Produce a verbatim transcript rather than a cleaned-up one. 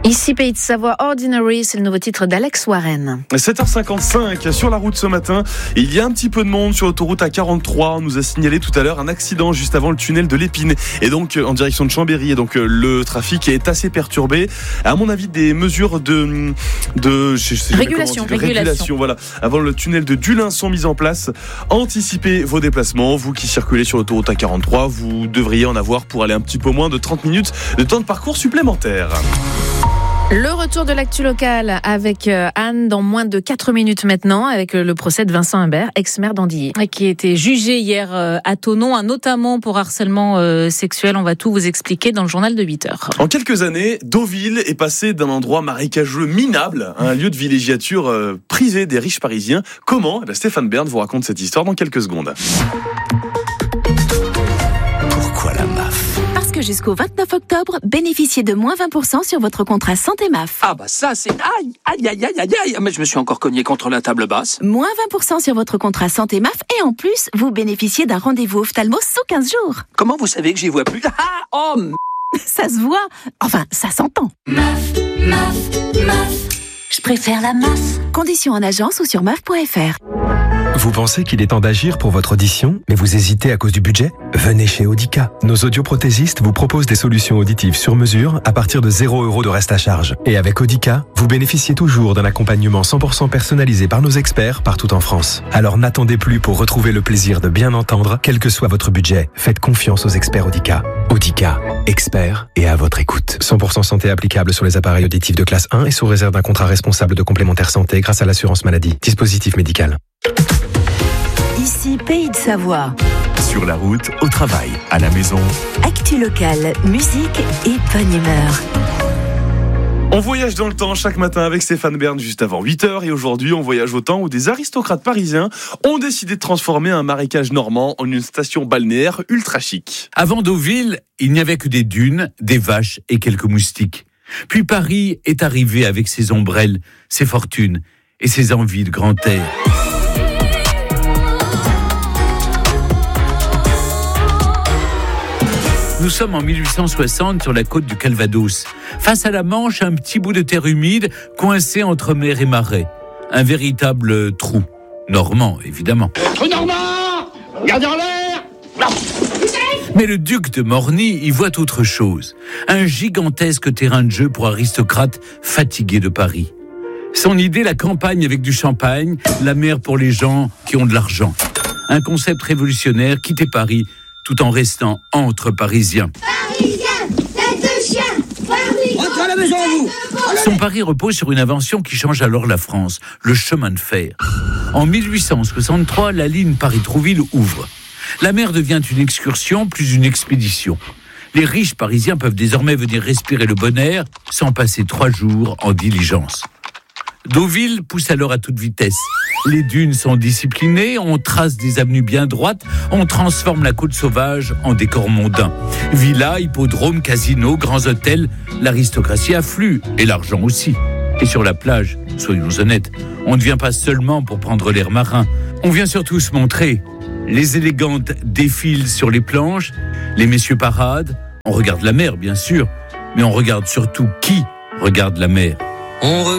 Ici, Pays de Savoie, Ordinary, c'est le nouveau titre d'Alex Warren. sept heures cinquante-cinq, sur la route ce matin, il y a un petit peu de monde sur l'autoroute A quarante-trois. On nous a signalé tout à l'heure un accident juste avant le tunnel de l'Épine et donc en direction de Chambéry. Et donc le trafic est assez perturbé. À mon avis, des mesures de, de je sais régulation, dire, régulation. régulation, voilà, avant le tunnel de Dulin sont mises en place. Anticipez vos déplacements. Vous qui circulez sur l'autoroute A quarante-trois, vous devriez en avoir pour aller un petit peu moins de trente minutes de temps de parcours supplémentaire. Le retour de l'actu locale avec Anne dans moins de quatre minutes maintenant, avec le procès de Vincent Humbert, ex-maire d'Andilly. Qui a été jugé hier à Thonon, notamment pour harcèlement sexuel. On va tout vous expliquer dans le journal de huit heures. En quelques années, Deauville est passé d'un endroit marécageux minable à un lieu de villégiature privé des riches parisiens. Comment ? Eh bien, Stéphane Bern vous raconte cette histoire dans quelques secondes. Pourquoi la M A F ? Parce que jusqu'au vingt-neuf octobre, bénéficiez de moins vingt pour cent sur votre contrat santé M A F. Ah bah ça c'est... Aïe, aïe, aïe, aïe, aïe, aïe. Mais je me suis encore cogné contre la table basse. Moins vingt pour cent sur votre contrat santé M A F et en plus, vous bénéficiez d'un rendez-vous ophtalmo sous quinze jours. Comment vous savez que j'y vois plus ? Ah, oh, m... Ça se voit. Enfin, ça s'entend. M A F, M A F, M A F. Je préfère la M A F. Conditions en agence ou sur M A F point F R. Vous pensez qu'il est temps d'agir pour votre audition, mais vous hésitez à cause du budget ? Venez chez Audica. Nos audioprothésistes vous proposent des solutions auditives sur mesure à partir de zéro euro de reste à charge. Et avec Audica, vous bénéficiez toujours d'un accompagnement cent pour cent personnalisé par nos experts partout en France. Alors n'attendez plus pour retrouver le plaisir de bien entendre, quel que soit votre budget. Faites confiance aux experts Audica. Audica, experts et à votre écoute. cent pour cent santé applicable sur les appareils auditifs de classe un et sous réserve d'un contrat responsable de complémentaire santé grâce à l'assurance maladie. Dispositif médical. Ici, Pays de Savoie. Sur la route, au travail, à la maison. Actu locale, musique et bonne humeur. On voyage dans le temps chaque matin avec Stéphane Bern juste avant huit heures et aujourd'hui on voyage au temps où des aristocrates parisiens ont décidé de transformer un marécage normand en une station balnéaire ultra chic. Avant Deauville, il n'y avait que des dunes, des vaches et quelques moustiques. Puis Paris est arrivé avec ses ombrelles, ses fortunes et ses envies de grand air. Nous sommes en mille huit cent soixante sur la côte du Calvados. Face à la Manche, un petit bout de terre humide coincé entre mer et marais. Un véritable trou. Normand, évidemment. Trou normand ! Regardez en l'air ! Mais le duc de Morny y voit autre chose. Un gigantesque terrain de jeu pour aristocrates fatigués de Paris. Son idée, la campagne avec du champagne, la mer pour les gens qui ont de l'argent. Un concept révolutionnaire, quitter Paris tout en restant entre Parisiens. Parisiens, tête de chien, Paris. Rentrez à la maison, vous. Son pari repose sur une invention qui change alors la France, le chemin de fer. En mille huit cent soixante-trois, la ligne Paris-Trouville ouvre. La mer devient une excursion plus une expédition. Les riches parisiens peuvent désormais venir respirer le bon air sans passer trois jours en diligence. Deauville pousse alors à toute vitesse. Les dunes sont disciplinées, on trace des avenues bien droites, on transforme la côte sauvage en décor mondain. Villas, hippodromes, casinos, grands hôtels, l'aristocratie afflue, et l'argent aussi. Et sur la plage, soyons honnêtes, on ne vient pas seulement pour prendre l'air marin, on vient surtout se montrer. Les élégantes défilent sur les planches, les messieurs paradent, on regarde la mer bien sûr, mais on regarde surtout qui regarde la mer. On